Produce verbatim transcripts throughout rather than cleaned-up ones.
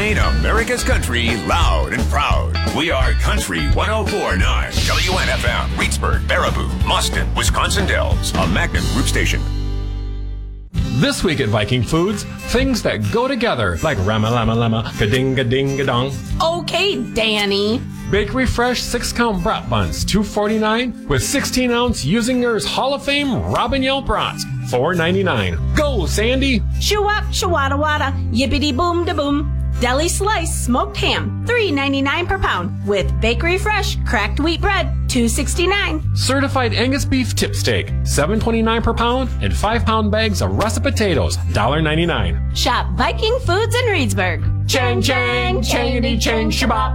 Playing America's country loud and proud. We are Country one oh four point nine. W N F M, Reedsburg, Baraboo, Mustin, Wisconsin Dells. A Magnum Group station. This week at Viking Foods, things that go together, like rama lama lama, ka-ding ding dong. Okay, Danny. Bakery Fresh six-count brat buns, two forty-nine, with sixteen ounce Usinger's Hall of Fame Robin Yell brats, four ninety-nine. Go, Sandy! Shoo-wop, shoo-wada-wada, yippity-boom-da-boom. Deli Slice Smoked Ham, three ninety-nine per pound, with Bakery Fresh Cracked Wheat Bread, two sixty-nine. Certified Angus Beef Tip Steak, seven twenty-nine per pound, and five-pound bags of russet potatoes, one ninety-nine. Shop Viking Foods in Reedsburg. Chang, chang, changity, chang, shabop.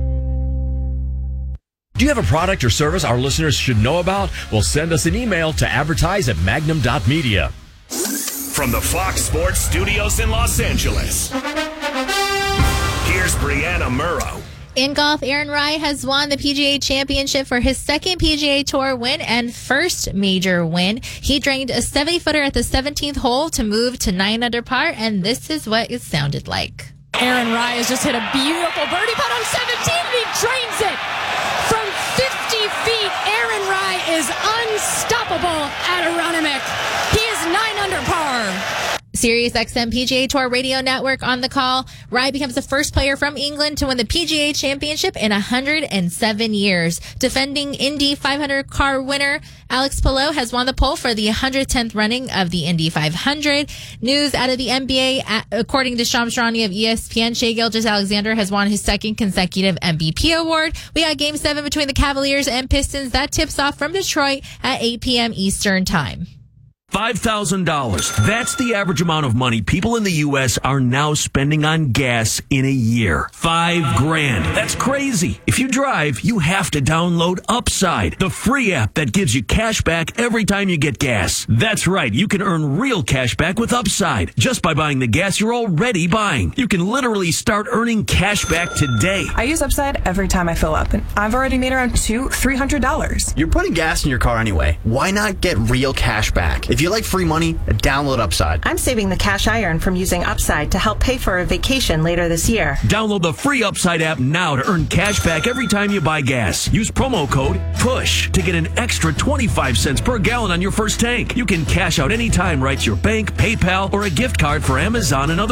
Do you have a product or service our listeners should know about? Well, send us an email to advertise at magnum dot media. From the Fox Sports Studios in Los Angeles, here's Brianna Murrow. In golf, Aaron Rai has won the P G A Championship for his second P G A Tour win and first major win. He drained a seventy-footer at the seventeenth hole to move to nine under par, and this is what it sounded like. Aaron Rai has just hit a beautiful birdie putt on seventeen, and he drains it from fifty feet. Aaron Rai is unstoppable at Aronimink. He is nine under par. Sirius X M P G A Tour Radio Network on the call. Rai becomes the first player from England to win the P G A Championship in one hundred seven years. Defending Indy five hundred car winner Alex Palou has won the pole for the one hundred tenth running of the Indy five hundred. News out of the N B A, according to Shams Charania of E S P N, Shai Gilgeous-Alexander has won his second consecutive M V P award. We got Game seven between the Cavaliers and Pistons. That tips off from Detroit at eight p.m. Eastern Time. five thousand dollars. That's the average amount of money people in the U S are now spending on gas in a year. Five grand. That's crazy. If you drive, you have to download Upside, the free app that gives you cash back every time you get gas. That's right. You can earn real cash back with Upside just by buying the gas you're already buying. You can literally start earning cash back today. I use Upside every time I fill up, and I've already made around two, three hundred dollars. You're putting gas in your car anyway. Why not get real cash back? If you like free money, download Upside. I'm saving the cash I earn from using Upside to help pay for a vacation later this year. Download the free Upside app now to earn cash back every time you buy gas. Use promo code PUSH to get an extra twenty-five cents per gallon on your first tank. You can cash out anytime right to your bank, PayPal, or a gift card for Amazon and other